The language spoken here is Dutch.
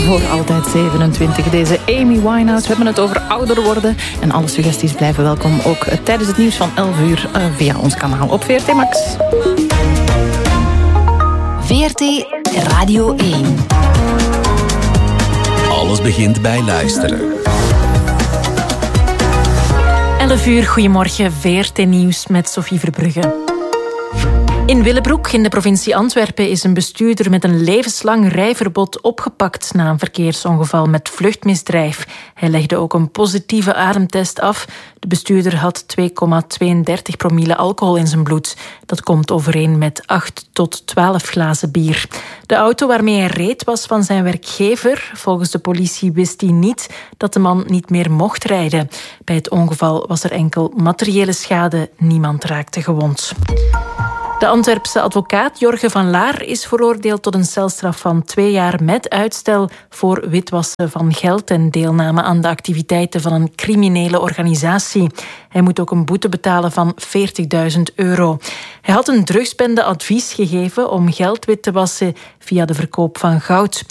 Voor altijd 27, deze Amy Winehouse. We hebben het over ouder worden. En alle suggesties blijven welkom. Ook tijdens het nieuws van 11 uur via ons kanaal op VRT Max. VRT Radio 1. Alles begint bij luisteren. 11 uur, goedemorgen, VRT Nieuws met Sophie Verbrugge. In Willebroek in de provincie Antwerpen is een bestuurder met een levenslang rijverbod opgepakt na een verkeersongeval met vluchtmisdrijf. Hij legde ook een positieve ademtest af. De bestuurder had 2,32 promille alcohol in zijn bloed. Dat komt overeen met 8 tot 12 glazen bier. De auto waarmee hij reed was van zijn werkgever. Volgens de politie wist hij niet dat de man niet meer mocht rijden. Bij het ongeval was er enkel materiële schade. Niemand raakte gewond. De Antwerpse advocaat Jorge van Laar is veroordeeld tot een celstraf van 2 jaar met uitstel voor witwassen van geld en deelname aan de activiteiten van een criminele organisatie. Hij moet ook een boete betalen van €40.000. Hij had een drugsbende advies gegeven om geld wit te wassen via de verkoop van goud.